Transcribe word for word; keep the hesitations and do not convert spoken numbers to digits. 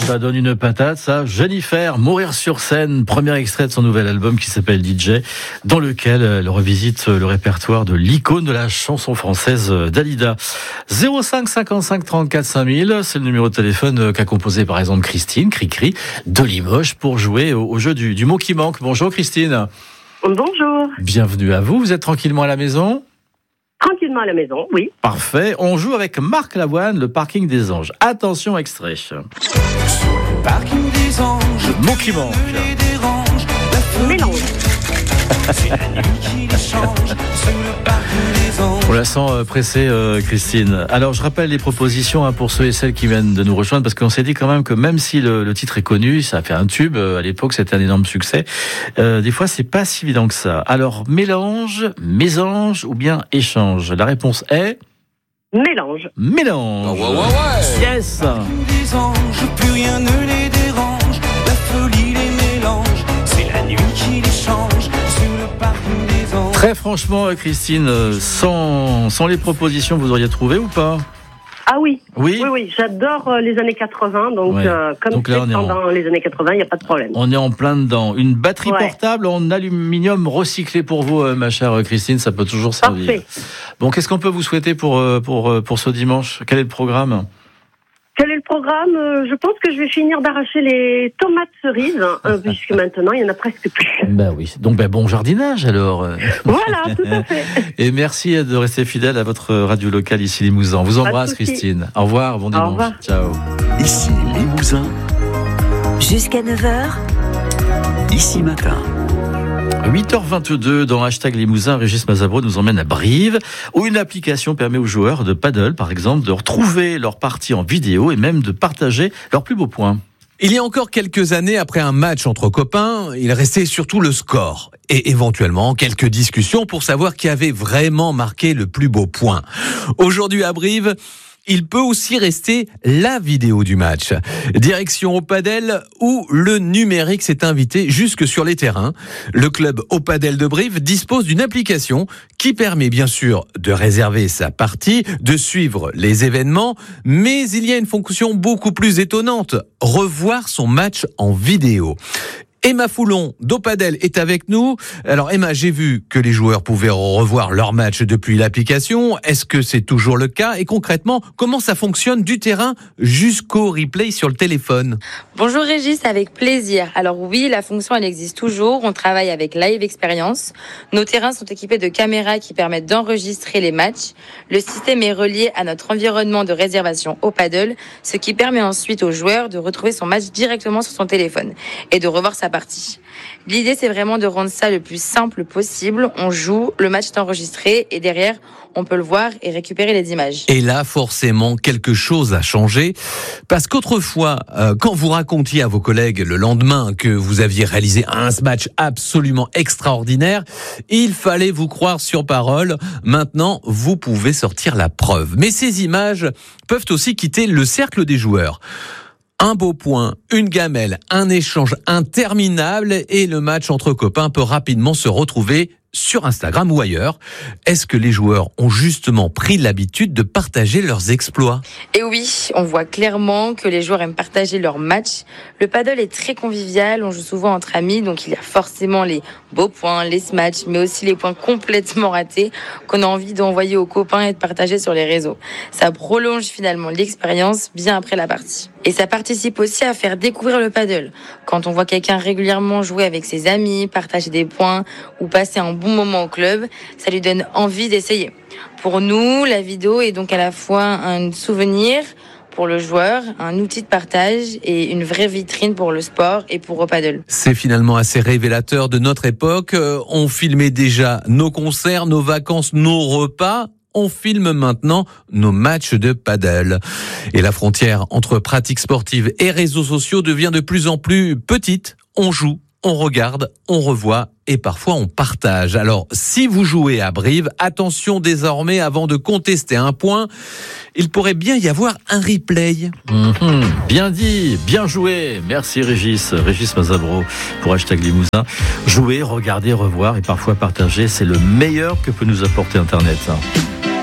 Ça donne une patate, ça. Jennifer, Mourir sur scène, premier extrait de son nouvel album qui s'appelle D J, dans lequel elle revisite le répertoire de l'icône de la chanson française Dalida. zéro cinq cinquante-cinq trente-quatre cinq mille, c'est le numéro de téléphone qu'a composé par exemple Christine, Cricri, de Limoges, pour jouer au, au jeu du, du mot qui manque. Bonjour Christine. Bonjour. Bienvenue à vous, vous êtes tranquillement à la maison ? Tranquillement à la maison, oui. Parfait, on joue avec Marc Lavoine, le parking des anges. Attention, extrait. Parking des anges, le mot qui manque. Mélange. On la sent euh, pressée, euh, Christine. Alors, je rappelle les propositions hein, pour ceux et celles qui viennent de nous rejoindre, parce qu'on s'est dit quand même que même si le, le titre est connu, ça a fait un tube, euh, à l'époque, c'était un énorme succès. Euh, des fois, c'est pas si évident que ça. Alors, mélange, mésange ou bien échange ? La réponse est... Mélange. Mélange. Oh, ouais, ouais, ouais. Yes. Des anges, plus rien ne les dérange. La folie les mélange. C'est la nuit qui les change. Sur le parking des anges. Très franchement, Christine, sans, sans les propositions, vous auriez trouvé ou pas ? Ah oui. Oui. Oui, oui, j'adore euh, les années quatre-vingts, donc Ouais. euh, comme Donc là, c'est on est en- pendant les années quatre-vingts, il n'y a pas de problème. On est en plein dedans. Une batterie Ouais. portable en aluminium recyclé pour vous, euh, ma chère Christine, ça peut toujours servir. Parfait. Bon, qu'est-ce qu'on peut vous souhaiter pour, euh, pour, euh, pour ce dimanche ? Quel est le programme ? Quel est le programme ? Euh, Je pense que je vais finir d'arracher les tomates cerises, hein, puisque maintenant, il n'y en a presque plus. Ben oui. Donc, ben, bon jardinage alors. Voilà, tout à fait. Et merci de rester fidèle à votre radio locale ici Limousin. On vous embrasse, de souci. Christine. Au revoir, bon dimanche. revoir. Ciao. Ici Limousin, Jusqu'à neuf heures, ici matin. huit heures vingt-deux dans Hashtag Limousin, Régis Mazabro nous emmène à Brive, où une application permet aux joueurs de paddle, par exemple, de retrouver leur partie en vidéo et même de partager leurs plus beaux points. Il y a encore quelques années, après un match entre copains, il restait surtout le score et éventuellement quelques discussions pour savoir qui avait vraiment marqué le plus beau point. Aujourd'hui à Brive, il peut aussi rester la vidéo du match. Direction au padel où le numérique s'est invité jusque sur les terrains. Le club au padel de Brive dispose d'une application qui permet bien sûr de réserver sa partie, de suivre les événements, mais il y a une fonction beaucoup plus étonnante, revoir son match en vidéo. Emma Foulon d'Opadel est avec nous. Alors Emma, j'ai vu que les joueurs pouvaient revoir leur match depuis l'application. Est-ce que c'est toujours le cas ? Et concrètement, comment ça fonctionne du terrain jusqu'au replay sur le téléphone ? Bonjour Régis, avec plaisir. Alors oui, la fonction elle existe toujours. On travaille avec Live Experience. Nos terrains sont équipés de caméras qui permettent d'enregistrer les matchs. Le système est relié à notre environnement de réservation au paddle, ce qui permet ensuite aux joueurs de retrouver son match directement sur son téléphone et de revoir sa partie. L'idée, c'est vraiment de rendre ça le plus simple possible. On joue, le match est enregistré et derrière, on peut le voir et récupérer les images. Et là, forcément, quelque chose a changé. Parce qu'autrefois, euh, quand vous racontiez à vos collègues le lendemain que vous aviez réalisé un match absolument extraordinaire, il fallait vous croire sur parole. Maintenant, vous pouvez sortir la preuve. Mais ces images peuvent aussi quitter le cercle des joueurs. Un beau point, une gamelle, un échange interminable et le match entre copains peut rapidement se retrouver sur Instagram ou ailleurs. Est-ce que les joueurs ont justement pris l'habitude de partager leurs exploits ? Et oui, on voit clairement que les joueurs aiment partager leurs matchs. Le paddle est très convivial, on joue souvent entre amis, donc il y a forcément les beaux points, les smatchs, mais aussi les points complètement ratés qu'on a envie d'envoyer aux copains et de partager sur les réseaux. Ça prolonge finalement l'expérience bien après la partie. Et ça participe aussi à faire découvrir le paddle. Quand on voit quelqu'un régulièrement jouer avec ses amis, partager des points ou passer un bon moment au club, ça lui donne envie d'essayer. Pour nous, la vidéo est donc à la fois un souvenir pour le joueur, un outil de partage et une vraie vitrine pour le sport et pour au paddle. C'est finalement assez révélateur de notre époque. On filmait déjà nos concerts, nos vacances, nos repas. On filme maintenant nos matchs de paddle. Et la frontière entre pratiques sportives et réseaux sociaux devient de plus en plus petite. On joue, on regarde, on revoit et parfois on partage. Alors, si vous jouez à Brive, attention désormais, avant de contester un point, il pourrait bien y avoir un replay. Mmh, bien dit, bien joué. Merci Régis, Régis Mazabro pour Hashtag Limousin. Jouer, regarder, revoir et parfois partager, c'est le meilleur que peut nous apporter Internet.